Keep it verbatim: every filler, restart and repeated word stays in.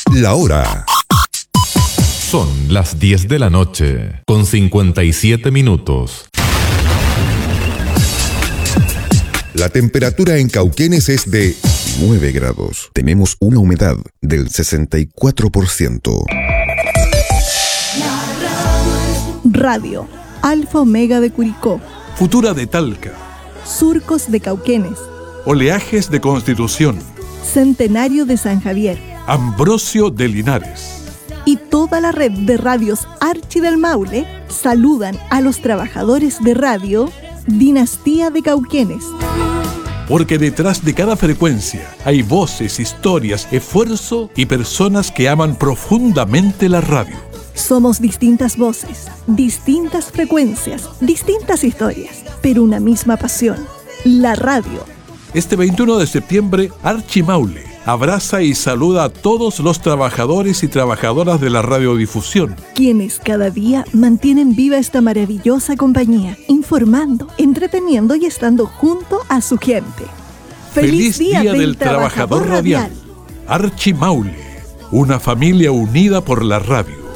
La hora. Son las diez de la noche, con cincuenta y siete minutos. La temperatura en Cauquenes es de nueve grados. Tenemos una humedad del sesenta y cuatro por ciento. Radio Alfa Omega de Curicó, Futura de Talca, Surcos de Cauquenes, Oleajes de Constitución, Centenario de San Javier, Ambrosio de Linares y toda la red de radios Archi del Maule saludan a los trabajadores de radio Dinastía de Cauquenes. Porque detrás de cada frecuencia hay voces, historias, esfuerzo y personas que aman profundamente la radio. Somos distintas voces, distintas frecuencias, distintas historias, pero una misma pasión, la radio. Este veintiuno de septiembre, Archi Maule abraza y saluda a todos los trabajadores y trabajadoras de la radiodifusión, quienes cada día mantienen viva esta maravillosa compañía, informando, entreteniendo y estando junto a su gente. ¡Feliz, Feliz Día, Día del, del Trabajador, Trabajador Radial! Radial. Archi Maule, una familia unida por la radio.